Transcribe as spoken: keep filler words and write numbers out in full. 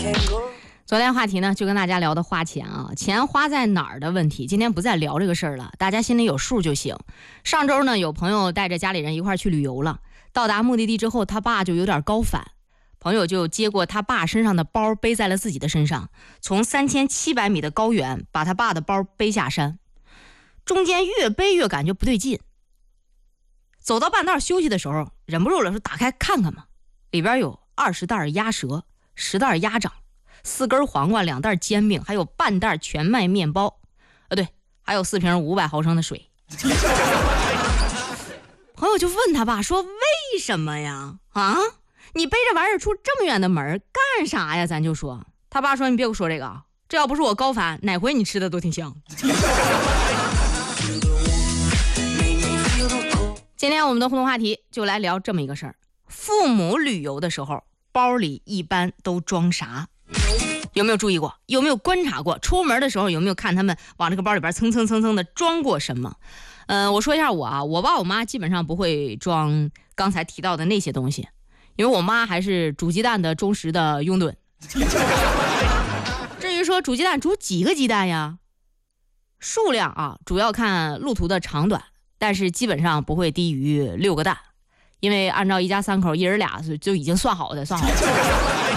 昨天话题呢，就跟大家聊的花钱啊，钱花在哪儿的问题。今天不再聊这个事儿了，大家心里有数就行。上周呢，有朋友带着家里人一块去旅游了，到达目的地之后，他爸就有点高反，朋友就接过他爸身上的包，背在了自己的身上，从三千七百米的高原把他爸的包背下山，中间越背越感觉不对劲，走到半道休息的时候，忍不住了，说打开看看嘛，里边有二十袋鸭舌，十袋鸭掌，四根黄瓜，两袋煎饼，还有半袋全麦面包，呃，对，还有四瓶五百毫升的水。朋友就问他爸说：“为什么呀？啊，你背着玩意儿出这么远的门干啥呀？”咱就说，他爸说：“你别给我说这个啊，这要不是我高反，哪回你吃的都挺香。”今天我们的互动话题就来聊这么一个事儿：父母旅游的时候，包里一般都装啥？有没有注意过？有没有观察过？出门的时候有没有看他们往这个包里边蹭蹭蹭蹭的装过什么？呃，我说一下我啊，我爸我妈基本上不会装刚才提到的那些东西，因为我妈还是煮鸡蛋的忠实的拥趸。至于说煮鸡蛋煮几个鸡蛋呀，数量啊主要看路途的长短，但是基本上不会低于六个蛋，因为按照一家三口一人俩就已经算好的算好的